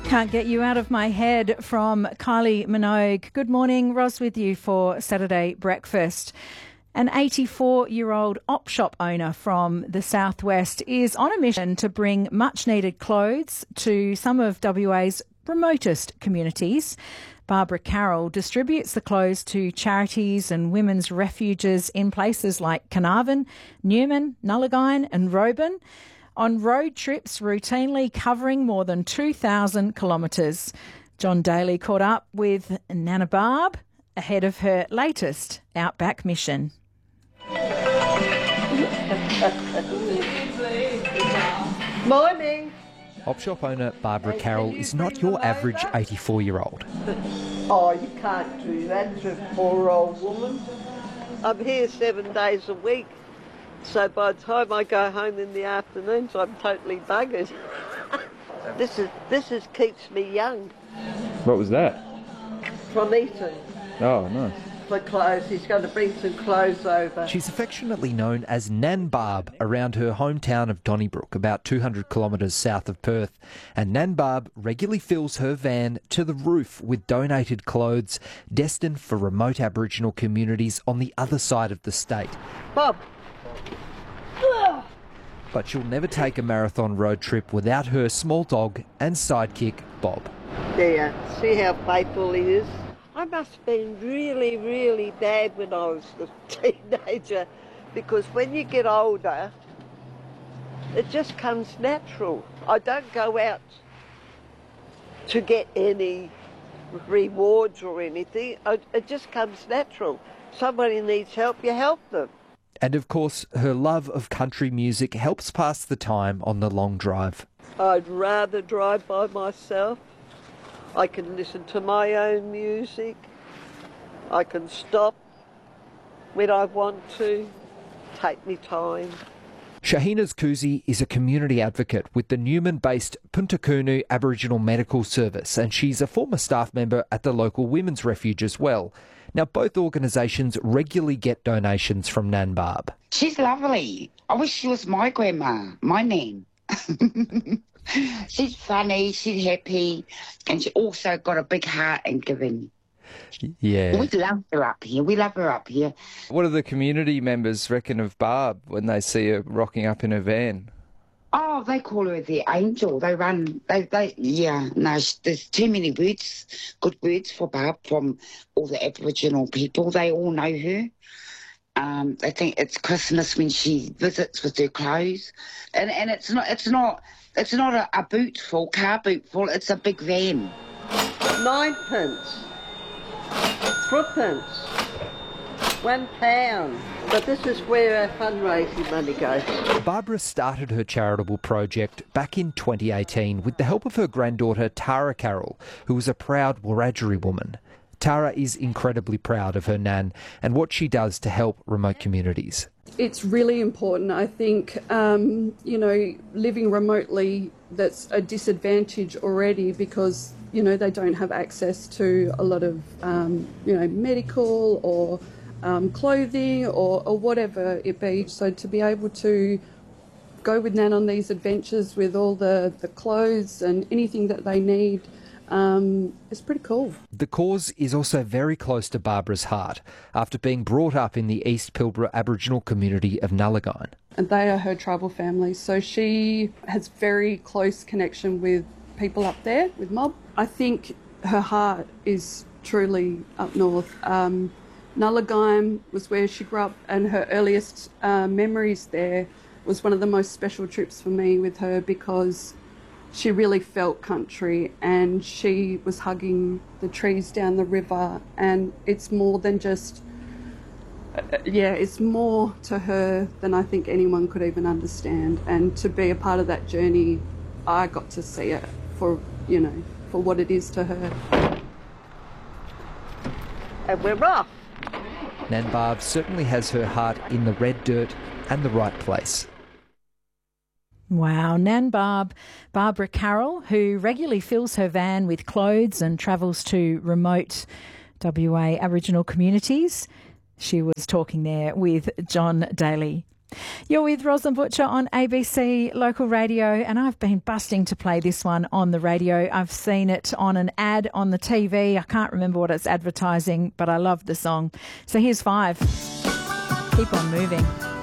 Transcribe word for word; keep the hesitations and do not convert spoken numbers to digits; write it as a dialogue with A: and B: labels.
A: Can't Get You Out of My Head from Kylie Minogue. Good morning, Ros with you for Saturday Breakfast. An eighty-four-year-old op shop owner from the southwest is on a mission to bring much-needed clothes to some of W A's remotest communities. Barbara Carroll distributes the clothes to charities and women's refuges in places like Carnarvon, Newman, Nullagine and Roban, on road trips routinely covering more than two thousand kilometres. John Daly caught up with Nana Barb ahead of her latest outback mission.
B: Morning.
C: Op shop owner Barbara Carroll is not your average eighty-four-year-old.
B: Oh, you can't do that to a poor old woman. I'm here seven days a week, so by the time I go home in the afternoons, I'm totally buggered. This is this is keeps me young.
D: What was that?
B: From eating.
D: Oh, nice.
B: For clothes, he's going to bring some clothes over.
C: She's affectionately known as Nan Barb around her hometown of Donnybrook, about two hundred kilometres south of Perth. And Nan Barb regularly fills her van to the roof with donated clothes destined for remote Aboriginal communities on the other side of the state.
B: Bob.
C: But she'll never take a marathon road trip without her small dog and sidekick, Bob.
B: There, see how faithful he is? I must have been really, really bad when I was a teenager, because when you get older, it just comes natural. I don't go out to get any rewards or anything. It just comes natural. Somebody needs help, you help them.
C: And of course, her love of country music helps pass the time on the long drive.
B: I'd rather drive by myself. I can listen to my own music. I can stop when I want to. Take me time.
C: Shahina Kuzi is a community advocate with the Newman-based Punta Kunu Aboriginal Medical Service, and she's a former staff member at the local women's refuge as well. Now, both organisations regularly get donations from Nan Barb.
E: She's lovely. I wish she was my grandma, my nan. She's funny, she's happy, and she also got a big heart and giving.
C: Yeah.
E: We love her up here. We love her up here.
D: What do the community members reckon of Barb when they see her rocking up in her van?
E: Oh, they call her the angel. They run, they, they, yeah, no, there's too many words, good words for Barb from all the Aboriginal people. They all know her. Um, they think it's Christmas when she visits with her clothes. And and it's not, it's not, it's not a, a boot full, car boot full, it's a big van.
B: Ninepence. Threepence. One pound. But this is where our fundraising money goes.
C: Barbara started her charitable project back in twenty eighteen with the help of her granddaughter Tara Carroll, who was a proud Wiradjuri woman. Tara is incredibly proud of her nan and what she does to help remote communities.
F: It's really important. I think, um, you know, living remotely, that's a disadvantage already because, you know, they don't have access to a lot of, um, you know, medical or um, clothing or, or whatever it be. So to be able to go with Nan on these adventures with all the, the clothes and anything that they need, Um, it's pretty cool.
C: The cause is also very close to Barbara's heart after being brought up in the East Pilbara Aboriginal community of Nullagine.
F: And they are her tribal family, so she has very close connection with people up there, with mob. I think her heart is truly up north. Um, Nullagine was where she grew up, and her earliest uh, memories there was one of the most special trips for me with her because she really felt country and she was hugging the trees down the river, and it's more than just, uh, yeah, it's more to her than I think anyone could even understand. And to be a part of that journey, I got to see it for, you know, for what it is to her.
B: And we're off.
C: Nan Barb certainly has her heart in the red dirt and the right place.
A: Wow, Nan Barb, Barbara Carroll, who regularly fills her van with clothes and travels to remote W A Aboriginal communities. She was talking there with John Daly. You're with Rosalind Butcher on A B C Local Radio, and I've been busting to play this one on the radio. I've seen it on an ad on the T V. I can't remember what it's advertising, but I love the song. So here's Five. Keep on moving.